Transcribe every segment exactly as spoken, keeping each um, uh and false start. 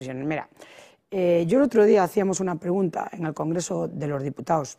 Mira, eh, yo el otro día hacíamos una pregunta en el Congreso de los Diputados,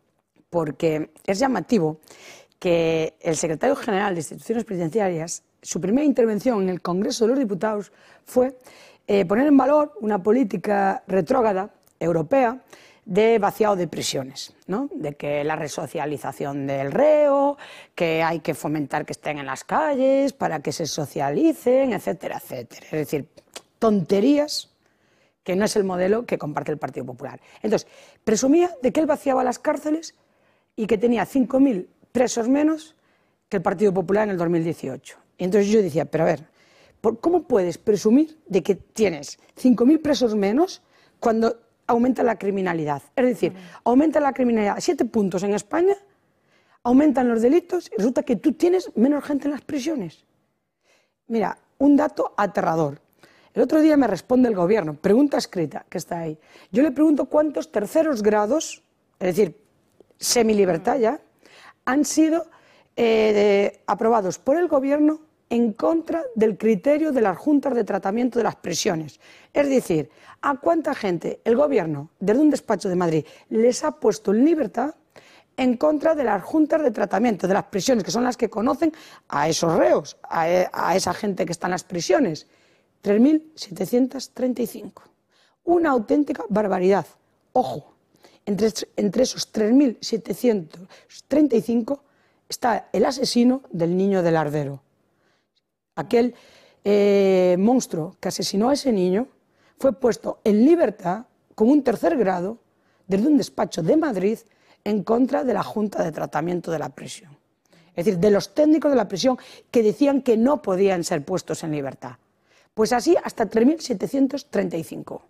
porque es llamativo que el secretario general de Instituciones Penitenciarias, su primera intervención en el Congreso de los Diputados fue eh, poner en valor una política retrógrada europea de vaciado de prisiones, ¿no? De que la resocialización del reo, que hay que fomentar que estén en las calles para que se socialicen, etcétera, etcétera. Es decir, tonterías que no es el modelo que comparte el Partido Popular. Entonces, presumía de que él vaciaba las cárceles y que tenía cinco mil presos menos que el Partido Popular en el dos mil dieciocho. Y entonces yo decía, pero a ver, ¿cómo puedes presumir de que tienes cinco mil presos menos cuando aumenta la criminalidad? Es decir, aumenta la criminalidad a siete puntos en España, aumentan los delitos y resulta que tú tienes menos gente en las prisiones. Mira, un dato aterrador. El otro día me responde el Gobierno, pregunta escrita que está ahí. Yo le pregunto cuántos terceros grados, es decir, semilibertad ya, han sido eh, de, aprobados por el Gobierno en contra del criterio de las juntas de tratamiento de las prisiones. Es decir, ¿a cuánta gente el Gobierno, desde un despacho de Madrid, les ha puesto en libertad en contra de las juntas de tratamiento de las prisiones, que son las que conocen a esos reos, a, a esa gente que está en las prisiones? tres mil setecientos treinta y cinco. Una auténtica barbaridad. Ojo, entre, entre esos tres mil setecientos treinta y cinco está el asesino del niño del Ardero. Aquel eh, monstruo que asesinó a ese niño fue puesto en libertad con un tercer grado desde un despacho de Madrid en contra de la Junta de Tratamiento de la Prisión. Es decir, de los técnicos de la prisión que decían que no podían ser puestos en libertad. Pues así hasta tres mil setecientos treinta y cinco,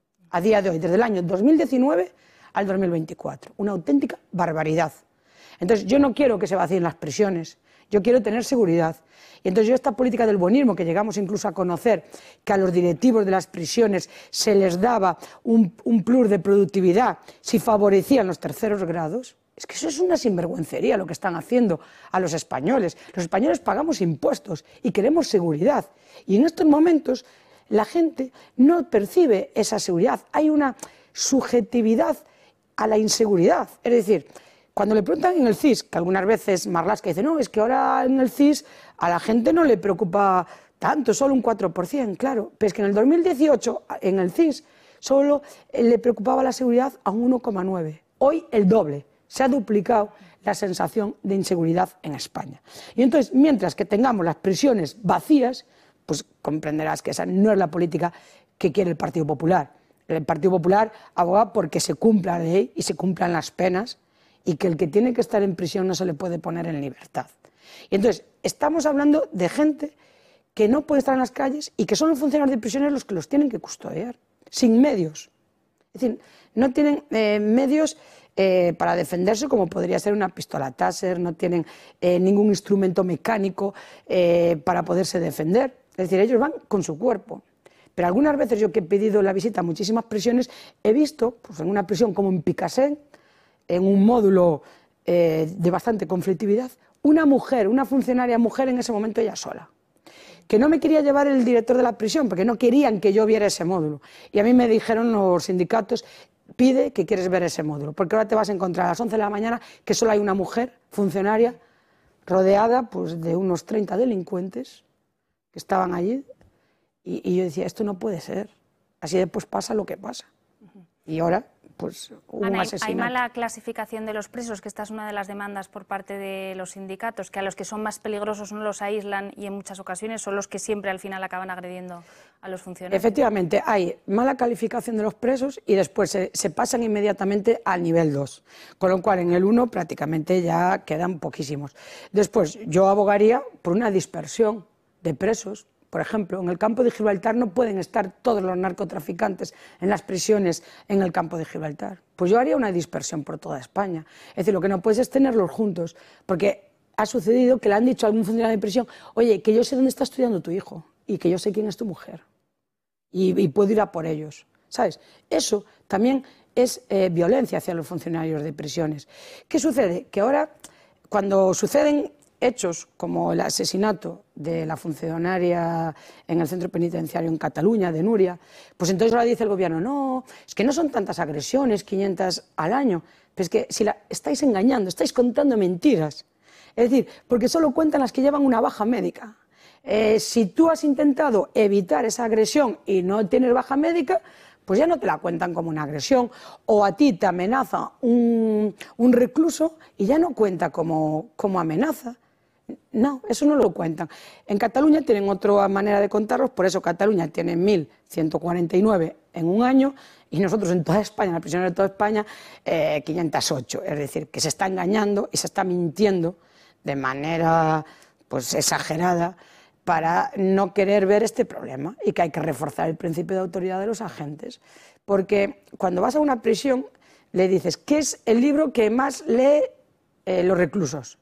a día de hoy, desde el año dos mil diecinueve al dos mil veinticuatro. Una auténtica barbaridad. Entonces, yo no quiero que se vacíen las prisiones, yo quiero tener seguridad. Y entonces yo esta política del buenismo, que llegamos incluso a conocer que a los directivos de las prisiones se les daba un, un plus de productividad si favorecían los terceros grados, es que eso es una sinvergüencería lo que están haciendo a los españoles. Los españoles pagamos impuestos y queremos seguridad. Y en estos momentos la gente no percibe esa seguridad. Hay una subjetividad a la inseguridad. Es decir, cuando le preguntan en el C I S, que algunas veces Marlaska dice, no, es que ahora en el C I S a la gente no le preocupa tanto, solo un cuatro por ciento, claro. Pero es que en el dos mil dieciocho en el C I S solo le preocupaba la seguridad a un uno coma nueve. Hoy el doble. Se ha duplicado la sensación de inseguridad en España. Y entonces, mientras que tengamos las prisiones vacías, pues comprenderás que esa no es la política que quiere el Partido Popular. El Partido Popular aboga porque se cumpla la ley y se cumplan las penas y que el que tiene que estar en prisión no se le puede poner en libertad. Y entonces, estamos hablando de gente que no puede estar en las calles y que son los funcionarios de prisiones los que los tienen que custodiar, sin medios. Es decir, no tienen eh, medios eh, para defenderse, como podría ser una pistola Taser, no tienen eh, ningún instrumento mecánico eh, para poderse defender. Es decir, ellos van con su cuerpo. Pero algunas veces yo que he pedido la visita a muchísimas prisiones, he visto, pues en una prisión como en Picassent, en un módulo eh, de bastante conflictividad, una mujer, una funcionaria mujer en ese momento ella sola, que no me quería llevar el director de la prisión, porque no querían que yo viera ese módulo. Y a mí me dijeron los sindicatos, pide que quieres ver ese módulo, porque ahora te vas a encontrar a las once de la mañana que solo hay una mujer funcionaria rodeada pues, de unos treinta delincuentes que estaban allí. Y, y yo decía, esto no puede ser. Así después pasa lo que pasa. Y ahora, pues, hubo Ana, un asesinato. ¿hay mala clasificación de los presos? Que esta es una de las demandas por parte de los sindicatos, que a los que son más peligrosos no los aíslan y en muchas ocasiones son los que siempre al final acaban agrediendo a los funcionarios. Efectivamente, hay mala calificación de los presos y después se, se pasan inmediatamente al nivel dos, con lo cual en el uno prácticamente ya quedan poquísimos. Después, yo abogaría por una dispersión de presos. Por ejemplo, en el campo de Gibraltar no pueden estar todos los narcotraficantes en las prisiones en el campo de Gibraltar. Pues yo haría una dispersión por toda España. Es decir, lo que no puedes es tenerlos juntos, porque ha sucedido que le han dicho a algún funcionario de prisión, oye, que yo sé dónde está estudiando tu hijo y que yo sé quién es tu mujer y, y puedo ir a por ellos, ¿sabes? Eso también es eh, violencia hacia los funcionarios de prisiones. ¿Qué sucede? Que ahora, cuando suceden hechos como el asesinato de la funcionaria en el centro penitenciario en Cataluña, de Núria, pues entonces ahora dice el gobierno, no, es que no son tantas agresiones, quinientas al año, pero es que si la estáis engañando, estáis contando mentiras. Es decir, porque solo cuentan las que llevan una baja médica. Eh, si tú has intentado evitar esa agresión y no tienes baja médica, pues ya no te la cuentan como una agresión, o a ti te amenaza un, un recluso y ya no cuenta como, como amenaza. No, eso no lo cuentan. En Cataluña tienen otra manera de contarlos, por eso Cataluña tiene mil ciento cuarenta y nueve en un año y nosotros en toda España, en la prisión de toda España, eh, quinientos ocho. Es decir, que se está engañando y se está mintiendo de manera pues, exagerada para no querer ver este problema y que hay que reforzar el principio de autoridad de los agentes. Porque cuando vas a una prisión le dices, ¿qué es el libro que más lee eh, los reclusos?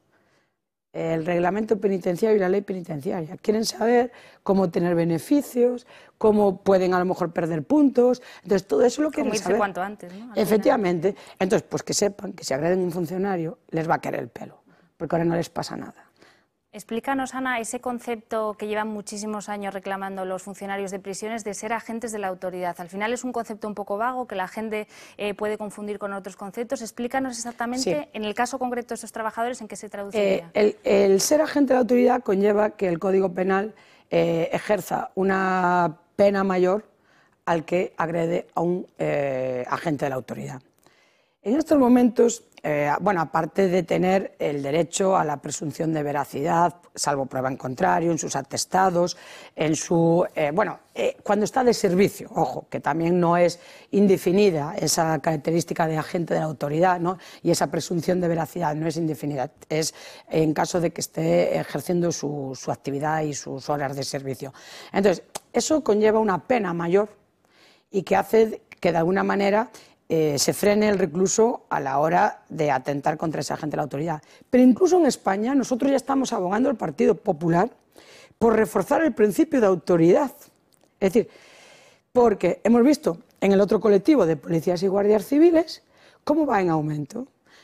El reglamento penitenciario y la ley penitenciaria. Quieren saber cómo tener beneficios, cómo pueden a lo mejor perder puntos. Entonces todo eso lo quieren saber. Cuanto antes, ¿no? Efectivamente. Entonces, pues que sepan que si agreden a un funcionario les va a caer el pelo, porque ahora no les pasa nada. Explícanos, Ana, ese concepto que llevan muchísimos años reclamando los funcionarios de prisiones de ser agentes de la autoridad. Al final es un concepto un poco vago que la gente eh, puede confundir con otros conceptos. Explícanos exactamente, sí, en el caso concreto de estos trabajadores, en qué se traduciría. Eh, el, el ser agente de la autoridad conlleva que el Código Penal eh, ejerza una pena mayor al que agrede a un eh, agente de la autoridad. En estos momentos, eh, bueno, aparte de tener el derecho a la presunción de veracidad, salvo prueba en contrario, en sus atestados, en su, eh, bueno, eh, cuando está de servicio, ojo, que también no es indefinida esa característica de agente de la autoridad, ¿no? Y esa presunción de veracidad no es indefinida, es en caso de que esté ejerciendo su, su actividad y sus horas de servicio. Entonces, eso conlleva una pena mayor y que hace que de alguna manera Eh, se frene el recluso a la hora de atentar contra ese agente de la autoridad. Pero incluso en España nosotros ya estamos abogando al Partido Popular por reforzar el principio de autoridad. Es decir, porque hemos visto en el otro colectivo de policías y guardias civiles cómo va en aumento.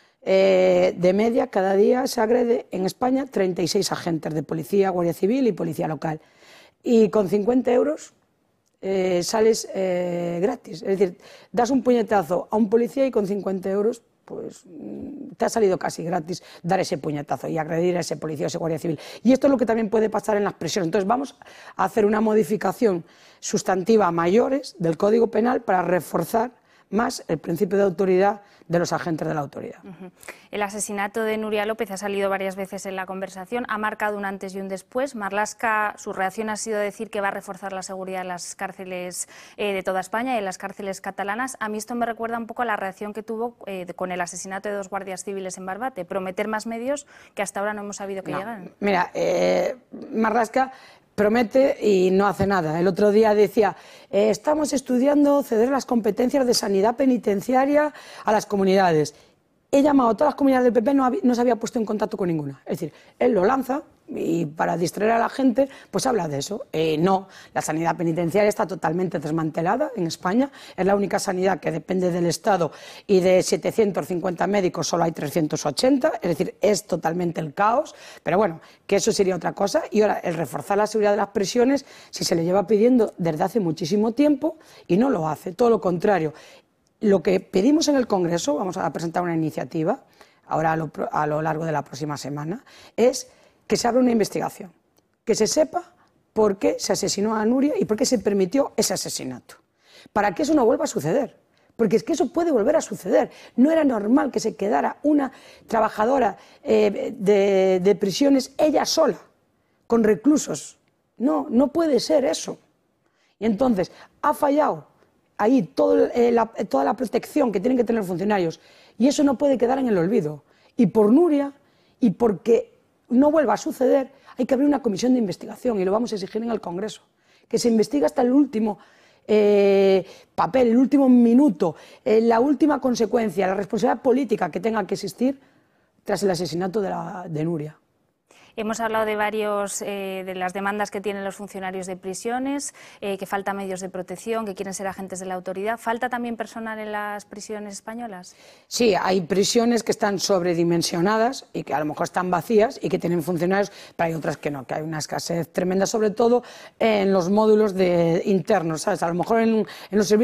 Eh, de media, cada día se agrede en España treinta y seis agentes de policía, guardia civil y policía local. Y con cincuenta euros... Eh, sales eh, gratis, es decir, das un puñetazo a un policía y con cincuenta euros pues te ha salido casi gratis dar ese puñetazo y agredir a ese policía o ese guardia civil. Y esto es lo que también puede pasar en las prisiones. Entonces vamos a hacer una modificación sustantiva a mayores del Código Penal para reforzar más el principio de autoridad de los agentes de la autoridad. Uh-huh. El asesinato de Núria López ha salido varias veces en la conversación, ha marcado un antes y un después. Marlaska, su reacción ha sido decir que va a reforzar la seguridad en las cárceles eh, de toda España y en las cárceles catalanas. A mí esto me recuerda un poco a la reacción que tuvo eh, con el asesinato de dos guardias civiles en Barbate, prometer más medios que hasta ahora no hemos sabido que no. llegan. Mira, eh, Marlaska promete y no hace nada. El otro día decía, eh, estamos estudiando ceder las competencias de sanidad penitenciaria a las comunidades. He llamado a todas las comunidades del P P, no, había, no se había puesto en contacto con ninguna. Es decir, él lo lanza y para distraer a la gente, pues habla de eso. Eh, no, la sanidad penitenciaria está totalmente desmantelada en España. Es la única sanidad que depende del Estado y de setecientos cincuenta médicos solo hay trescientos ochenta. Es decir, es totalmente el caos. Pero bueno, que eso sería otra cosa. Y ahora, el reforzar la seguridad de las prisiones, si se le lleva pidiendo desde hace muchísimo tiempo y no lo hace, todo lo contrario. Lo que pedimos en el Congreso, vamos a presentar una iniciativa, ahora a lo, a lo largo de la próxima semana, es que se abra una investigación, que se sepa por qué se asesinó a Núria y por qué se permitió ese asesinato, para que eso no vuelva a suceder, porque es que eso puede volver a suceder. No era normal que se quedara una trabajadora eh, de, de prisiones ella sola, con reclusos. No, no puede ser eso. Y entonces, ha fallado ahí todo, eh, la, toda la protección que tienen que tener los funcionarios y eso no puede quedar en el olvido. Y por Núria, y porque no vuelva a suceder, hay que abrir una comisión de investigación y lo vamos a exigir en el Congreso, que se investigue hasta el último eh, papel, el último minuto, eh, la última consecuencia, la responsabilidad política que tenga que existir tras el asesinato de, la, de Núria. Hemos hablado de varios eh, de las demandas que tienen los funcionarios de prisiones, eh, que falta medios de protección, que quieren ser agentes de la autoridad. ¿Falta también personal en las prisiones españolas? Sí, hay prisiones que están sobredimensionadas y que a lo mejor están vacías y que tienen funcionarios, pero hay otras que no, que hay una escasez tremenda, sobre todo en los módulos de internos, ¿sabes? A lo mejor en, en los servicios